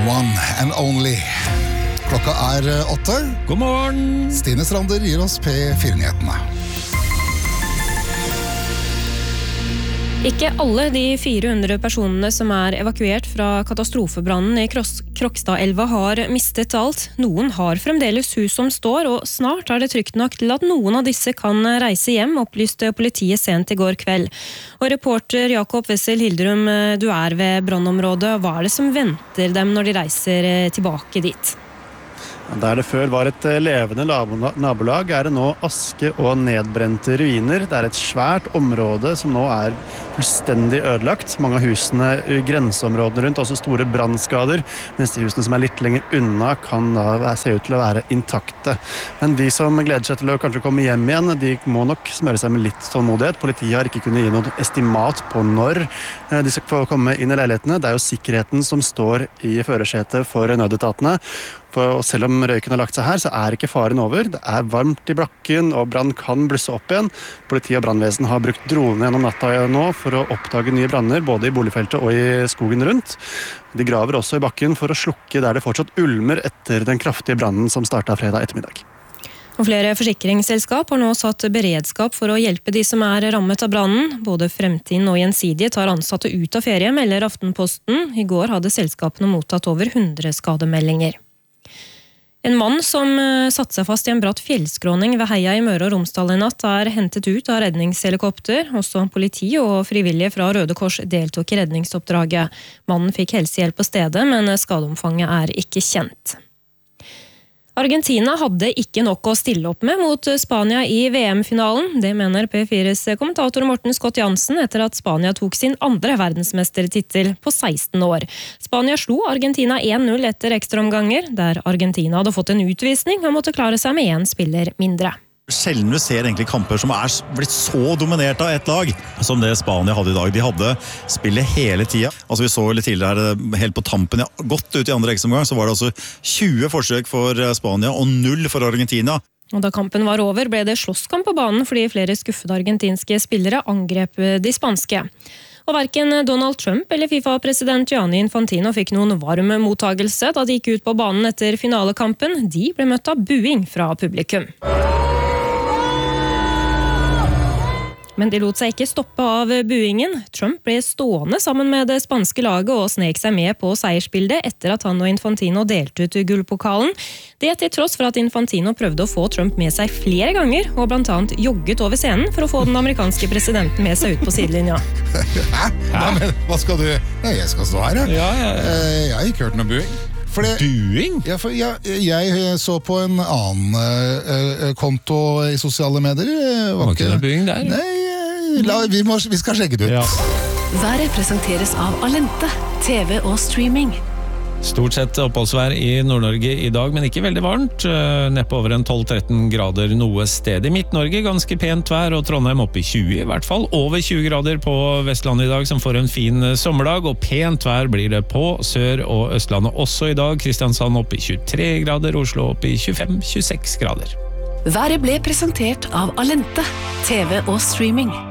One and only. Klokka 8. God morgen! Stine Strander gir oss P4-nyhetene. Ikke alle de 400 personene som evakuert fra katastrofebrannen i Krokstadelva har mistet alt. Noen har fremdeles hus som står, og snart det trygt nok til at noen av disse kan reise hjem, opplyste politiet sent i går kveld. Og reporter Jakob Wessel Hildrum, du ved brannområdet. Hva det som venter dem når de reiser tilbake dit? Der det før var et levende nabolag, det nå aske og nedbrente ruiner. Det et svært område som nå fullstendig ødelagt. Mange av husene i grenseområdene rundt, også store brandskader, mens de husene som litt lenger unna kan da se ut til å være intakte. Men de som gleder seg til å kanskje komme hjem igjen, de må nok smøre seg med litt tålmodighet. Politiet har ikke kunnet gi noe estimat på når de skal få komme inn i leilighetene. Det jo sikkerheten som står i førersetet for nødetatene. Og selv om røyken har lagt seg her, så ikke faren over. Det varmt i bakken, og brann kan blusse opp igjen. Politiet og brannvesen har brukt droner gjennom natta nå for å oppdage nye branner, både i boligfeltet og i skogen rundt. De graver også i bakken for å slukke der det fortsatt ulmer etter den kraftige brannen som startet fredag ettermiddag. Og flere forsikringsselskap har nå satt beredskap for å hjelpe de som rammet av brannen. Både Fremtiden og Gjensidige tar ansatte ut av ferie, melder Aftenposten. I går hadde selskapene mottatt over 100 skademeldinger. En mann som satt seg fast i en bratt fjellskråning ved Heia i Møre og Romsdal i natt hentet ut av redningshelikopter. Også politi og frivillige fra Røde Kors deltok i redningsoppdraget. Mannen fikk helsehjelp på stedet, men skadeomfanget ikke kjent. Argentina hadde ikke nok å stille opp med mot Spania i VM-finalen. Det mener P4s kommentator Morten Scott Jansen etter at Spania tok sin andre verdensmestertittel på 16 år. Spania slo Argentina 1-0 etter ekstraomganger, der Argentina hadde fått en utvisning og måtte klare seg med en spiller mindre. Sjelden vi ser egentlig kamper som blitt så dominert av et lag som det Spania hadde i dag. De hadde spillet hele tiden. Altså vi så litt tidligere helt på tampen, godt ut i andre ekstraomgang, så var det altså 20 forsøk for Spania og 0 for Argentina. Og da kampen var over ble det slåsskamp på banen fordi flere skuffede argentinske spillere angrep de spanske. Og hverken Donald Trump eller FIFA-president Gianni Infantino fikk noen varm mottagelse da de gikk ut på banen etter finalekampen. De ble møtt av buing fra publikum. Men de lot seg ikke stoppe av buingen. Trump ble stående sammen med det spanske laget og snek seg med på seiersbildet etter at han og Infantino delte ut gullpokalen. Det til tross for at Infantino prøvde å få Trump med seg flere ganger, og blant annet jogget over scenen for å få den amerikanske presidenten med seg ut på sidelinja. Hæ? Men, hva skal du? Jeg skal stå her, Ja. Jeg har ikke hørt noe buing. Buing? Ja, for jeg så på en annen konto i sosiale medier. Var ikke det buing der? Nei, vi skal sjekke det ut. Ja. Været presenteres av Alente, TV og streaming. Stort sett oppholdsvær i Nord-Norge i dag, men ikke veldig varmt. Neppe over en 12-13 grader noe sted i Midt-Norge. Ganske pent vær, og Trondheim oppe i 20 i hvert fall. Over 20 grader på Vestlandet i dag, som får en fin sommerdag. Og pent vær blir det på Sør- og Østlandet også i dag. Kristiansand oppe i 23 grader, Oslo oppe i 25-26 grader. Været ble presentert av Alente, TV og streaming.